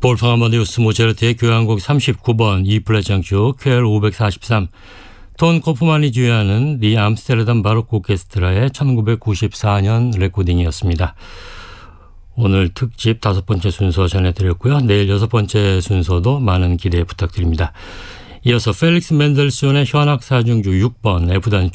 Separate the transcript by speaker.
Speaker 1: 볼팡 아마데우스 모차르트의 교향곡 39번 E플랫 장조 QL 543, 톤 코프만이 주연하는 리 암스테르담 바로크 오케스트라의 1994년 레코딩이었습니다. 오늘 특집 5번째 순서 전해드렸고요. 내일 6번째 순서도 많은 기대 부탁드립니다. 이어서 펠릭스 멘델스존의 현악 사중주 6번 F단